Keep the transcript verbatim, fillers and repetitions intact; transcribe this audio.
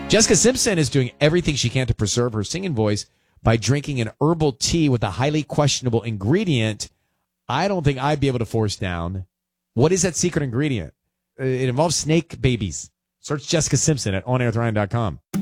Jessica Simpson is doing everything she can to preserve her singing voice by drinking an herbal tea with a highly questionable ingredient I don't think I'd be able to force down. What is that secret ingredient? It involves snake babies. Search Jessica Simpson at on air with ryan dot com.